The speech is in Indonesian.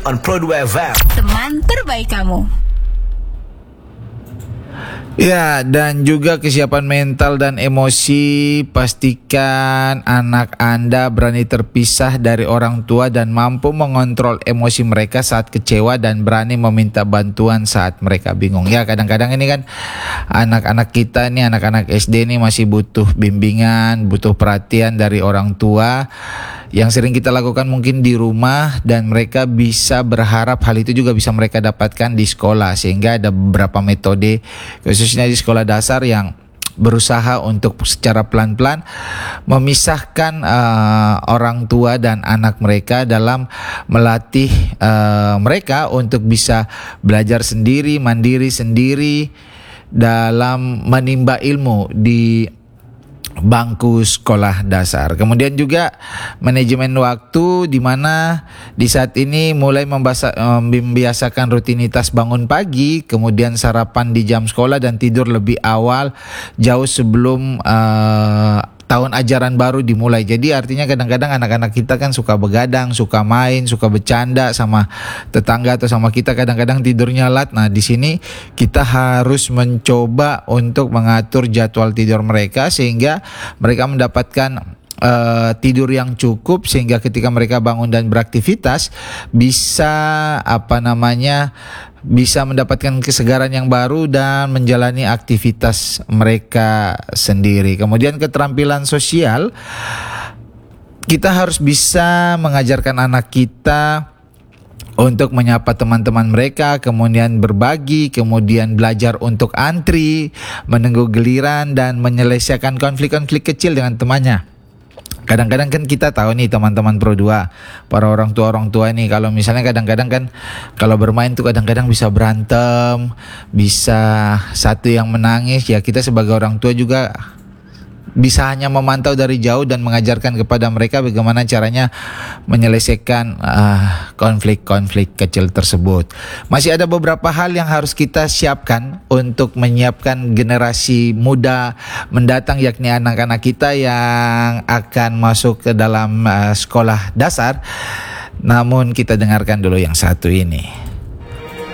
on Pro 2 FM. Teman terbaik kamu. Ya, dan juga kesiapan mental dan emosi. Pastikan anak Anda berani terpisah dari orang tua dan mampu mengontrol emosi mereka saat kecewa dan berani meminta bantuan saat mereka bingung. Ya, kadang-kadang ini kan anak-anak kita nih, anak-anak SD nih masih butuh bimbingan, butuh perhatian dari orang tua. Yang sering kita lakukan mungkin di rumah, dan mereka bisa berharap hal itu juga bisa mereka dapatkan di sekolah. Sehingga ada beberapa metode khususnya di sekolah dasar yang berusaha untuk secara pelan-pelan memisahkan orang tua dan anak mereka dalam melatih mereka untuk bisa belajar sendiri, mandiri sendiri dalam menimba ilmu di bangku sekolah dasar. Kemudian juga manajemen waktu, di mana di saat ini mulai membiasakan rutinitas bangun pagi, kemudian sarapan di jam sekolah dan tidur lebih awal jauh sebelum tahun ajaran baru dimulai. Jadi artinya kadang-kadang anak-anak kita kan suka begadang, suka main, suka bercanda sama tetangga atau sama kita, kadang-kadang tidurnya lat. Nah, di sini kita harus mencoba untuk mengatur jadwal tidur mereka sehingga mereka mendapatkan tidur yang cukup, sehingga ketika mereka bangun dan beraktivitas bisa bisa mendapatkan kesegaran yang baru dan menjalani aktivitas mereka sendiri. Kemudian keterampilan sosial, kita harus bisa mengajarkan anak kita untuk menyapa teman-teman mereka, kemudian berbagi, kemudian belajar untuk antri, menunggu giliran, dan menyelesaikan konflik-konflik kecil dengan temannya. Kadang-kadang kan kita tahu nih teman-teman Pro 2, para orang tua nih, kalau misalnya kadang-kadang kan kalau bermain tuh kadang-kadang bisa berantem, bisa satu yang menangis. Ya, kita sebagai orang tua juga bisa hanya memantau dari jauh dan mengajarkan kepada mereka bagaimana caranya menyelesaikan konflik-konflik kecil tersebut. Masih ada beberapa hal yang harus kita siapkan untuk menyiapkan generasi muda mendatang, yakni anak-anak kita yang akan masuk ke dalam sekolah dasar. Namun kita dengarkan dulu yang satu ini.